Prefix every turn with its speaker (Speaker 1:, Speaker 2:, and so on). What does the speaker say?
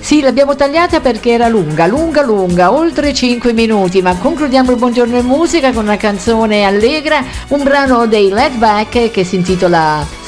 Speaker 1: Sì, l'abbiamo tagliata perché era lunga, oltre 5 minuti, ma concludiamo il Buongiorno in Musica con una canzone allegra, un brano dei Laid Back che si intitola